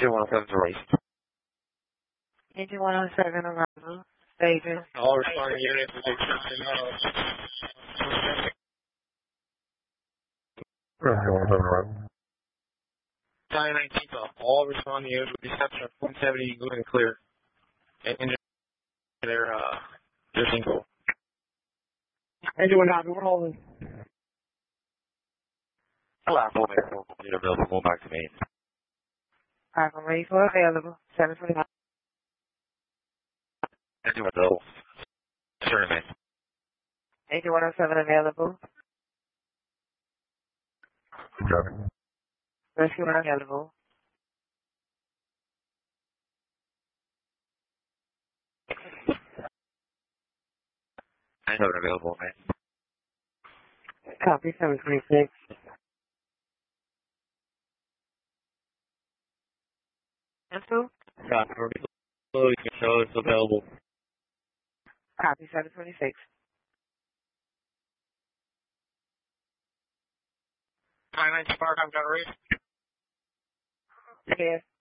107 is released. Engine 107 arrival. Staging. All responding units with the exception of... 919 off. All responding units with the exception of 170 good and clear. And engine, they're single. Engine 109, we're holding. Allow for unit available, go back to main. Alright, I'm ready for available. 729. Engine available. Turn main. Engine 107 available. Driving. Rescue unavailable. I know they're available, man. Copy 726. Cancel. Copy. Loading control is available. Copy 726. 919 Park, I've got a race. Yes.